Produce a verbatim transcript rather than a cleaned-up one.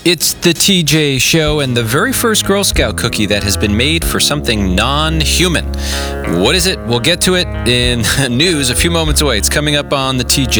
It's the T J Show and the very first Girl Scout cookie that has been made for something non-human. What is it? We'll get to it in news a few moments away. It's coming up on the T J